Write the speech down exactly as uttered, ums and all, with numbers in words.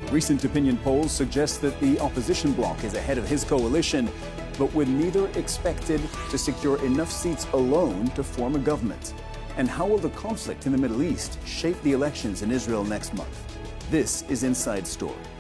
Recent opinion polls suggest that the opposition bloc is ahead of his coalition, but with neither expected to secure enough seats alone to form a government. And how will the conflict in the Middle East shape the elections in Israel next month? This is Inside Story.